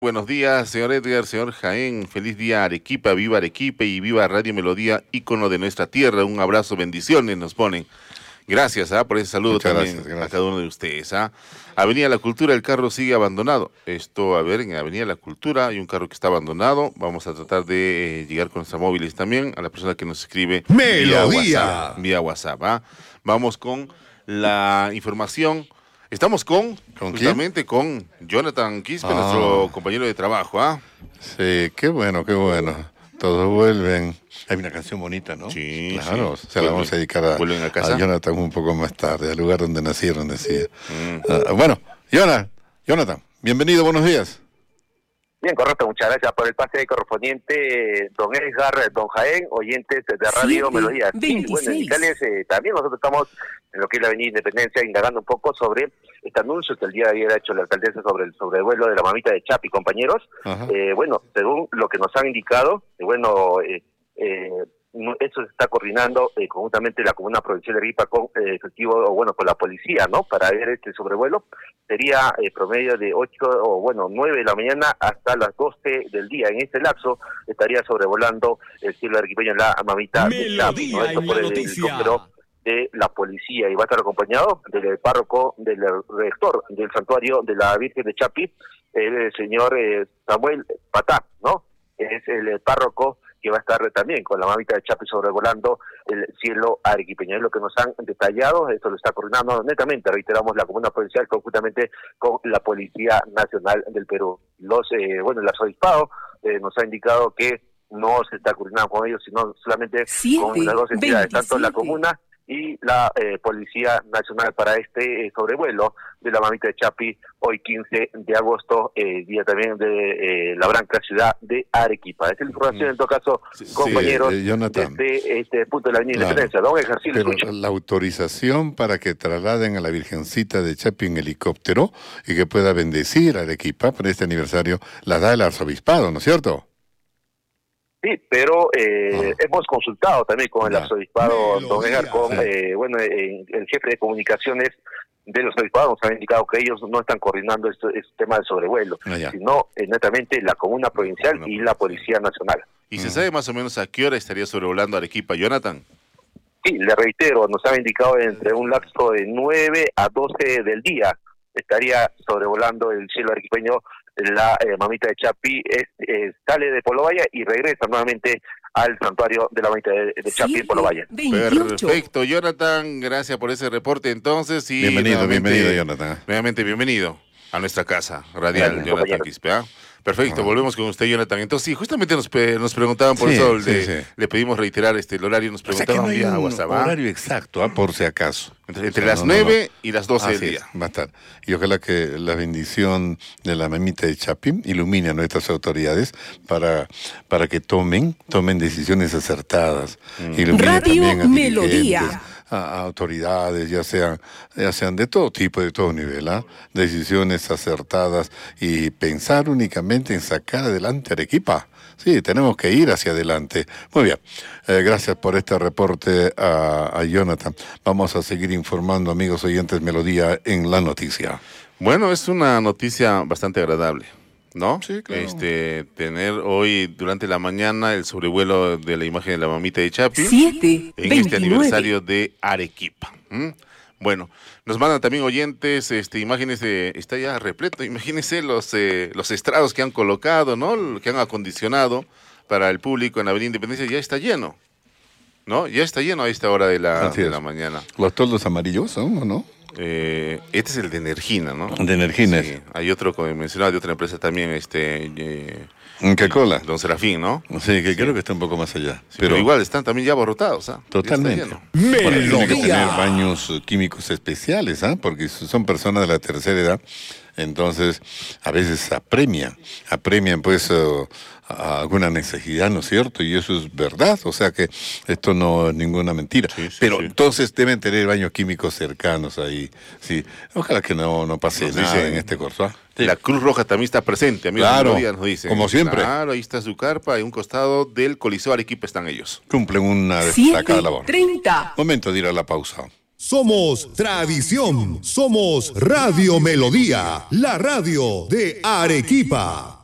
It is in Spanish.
Buenos días, señor Edgar, señor Jaén. Feliz día Arequipa, viva Arequipa y viva Radio Melodía, ícono de nuestra tierra. Un abrazo, bendiciones nos ponen. Gracias por ese saludo. Muchas también gracias. a cada uno de ustedes. Avenida La Cultura, el carro sigue abandonado. En Avenida La Cultura hay un carro que está abandonado. Vamos a tratar de llegar con nuestros móviles también a la persona que nos escribe Melodía. vía WhatsApp. Vamos con la información. Estamos justamente con Jonathan Quispe, nuestro compañero de trabajo. Sí, qué bueno. Todos vuelven. Hay una canción bonita, ¿no? Sí, claro. sí. Se la vamos a dedicar a Jonathan un poco más tarde, al lugar donde nacieron, decía. Bueno, Jonathan, bienvenido, buenos días. Bien, correcto, muchas gracias por el pase correspondiente, don Edgar, don Jaén, oyentes de Radio Melodía. Sí, bueno, indicarles, también nosotros estamos en lo que es la Avenida Independencia, indagando un poco sobre este anuncio que el día de ayer ha hecho la alcaldesa sobre el sobrevuelo de la mamita de Chapi, compañeros. Bueno, según lo que nos han indicado, eso se está coordinando conjuntamente la Comuna Provincial de Arequipa con con la policía, ¿no? Para ver este sobrevuelo. Sería promedio de 9 de la mañana hasta las 12 del día. En este lapso estaría sobrevolando el cielo arequipeño la mamita de Chapi, ¿no? Esto por el helicóptero de la policía, y va a estar acompañado del párroco, del rector del santuario de la Virgen de Chapi, el señor Samuel Patá, ¿no? Es el párroco que va a estar también con la mamita de Chapi sobrevolando el cielo arequipeño. Es lo que nos han detallado, esto lo está coordinando netamente, reiteramos, la Comuna Provincial conjuntamente con la Policía Nacional del Perú. El arzobispado nos ha indicado que no se está coordinando con ellos, sino solamente con las dos entidades, tanto la Comuna y la Policía Nacional, para este sobrevuelo de la mamita de Chapi, hoy 15 de agosto, día también de la branca ciudad de Arequipa. Esta es la información, en todo caso, compañeros, Jonathan, desde este punto de la Avenida Independencia. Don Ejercicio, pero escucha. la autorización para que trasladen a la Virgencita de Chapi en helicóptero y que pueda bendecir a Arequipa para este aniversario, la da el arzobispado, ¿no es cierto? Sí, pero hemos consultado también con el arzobispado, don Edgar, el jefe de comunicaciones de los arzobispado nos han indicado que ellos no están coordinando este tema del sobrevuelo, sino netamente la Comuna Provincial y la Policía Nacional. ¿Y se sabe más o menos a qué hora estaría sobrevolando Arequipa, Jonathan? Sí, le reitero, nos han indicado entre un lapso de 9 a 12 del día estaría sobrevolando el cielo arequipeño la mamita de Chapi. Sale de Polovaya y regresa nuevamente al santuario de la mamita de Chapi en Polovaya. Perfecto, Jonathan, gracias por ese reporte entonces. Y bienvenido, Jonathan. Nuevamente bienvenido a nuestra casa radial, Jonathan Quispe. Perfecto, volvemos con usted, Jonathan. Entonces, sí, justamente nos preguntaban, por eso le pedimos reiterar el horario, nos preguntaban vía WhatsApp. Horario exacto, por si acaso. Entre las 9 y las 12 del día. Va a estar. Y ojalá que la bendición de la mamita de Chapi ilumine a nuestras autoridades para que tomen decisiones acertadas. Radio Melodía. A autoridades, ya sean de todo tipo, de todo nivel, decisiones acertadas y pensar únicamente en sacar adelante Arequipa. Sí, tenemos que ir hacia adelante. Muy bien, gracias por este reporte a Jonathan. Vamos a seguir informando, amigos oyentes Melodía, en la noticia. Bueno, es una noticia bastante agradable, ¿no? Sí, claro. Tener hoy durante la mañana el sobrevuelo de la imagen de la mamita de Chapi en este aniversario de Arequipa. Bueno, nos mandan también oyentes imágenes está ya repleto, imagínense los estrados que han colocado, ¿no? Que han acondicionado para el público en la Avenida Independencia, ya está lleno, ¿no? Ya está lleno a esta hora de la mañana. ¿Los toldos amarillos son o no? Este es el de Energina, ¿no? De Energina. Sí, hay otro, como mencionaba, de otra empresa también, ¿Qué cola? Don Serafín, ¿no? Sí, creo que está un poco más allá. Sí, pero igual están también ya abarrotados, Totalmente. Bueno, tiene que tener baños químicos especiales, porque son personas de la tercera edad, entonces a veces apremian pues a alguna necesidad, ¿no es cierto? Y eso es verdad, o sea que esto no es ninguna mentira. Pero entonces deben tener baños químicos cercanos ahí, sí. Ojalá que no pase nada en este curso. La Cruz Roja también está presente, amigos. Claro, nos dicen. como siempre. Claro, ahí está su carpa, y un costado del Coliseo Arequipa están ellos. Cumplen una destacada labor. 7:30. Momento de ir a la pausa. Somos tradición, somos Radio Melodía, la radio de Arequipa.